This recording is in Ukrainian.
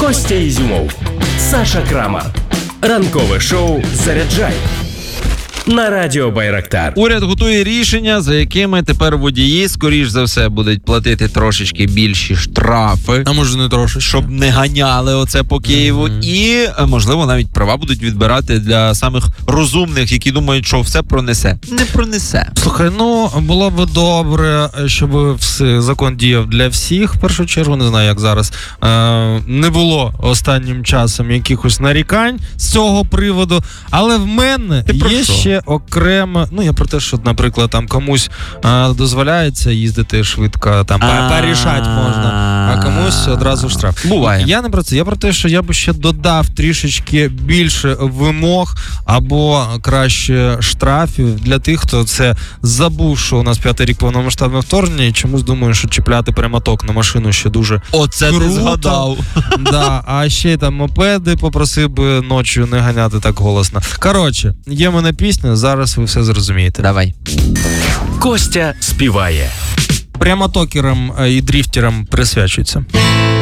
Костя Ізюмов, Саша Крамар. Ранкове шоу «Заряджай» на Радіо Байрактар. Уряд готує рішення, за якими тепер водії, скоріш за все, будуть платити трошечки більші штрафи. А може не трошечки. Щоб не ганяли оце по Києву. І, можливо, навіть права будуть відбирати для самих розумних, які думають, що все пронесе. Не пронесе. Слухай, було б добре, щоб закон діяв для всіх, в першу чергу, не знаю, як зараз. Не було останнім часом якихось нарікань з цього приводу, але в мене є ще окремо, я про те, що, наприклад, там комусь дозволяється їздити швидко, там порішати можна, а комусь одразу штраф. Буває. Я не про це, я про те, що я б ще додав трішечки більше вимог або краще штрафів для тих, хто це забув, що у нас 5-й рік повномасштабного вторгнення і чомусь думаю, що чіпляти прямоток на машину ще дуже Оце круто. ти згадав. Да, а ще й там мопеди попросив би ночі не ганяти так голосно. Коротше, є в мене пісня, зараз ви все зрозумієте. Давай. Костя співає. Прямотокерам і дріфтерам присвячується.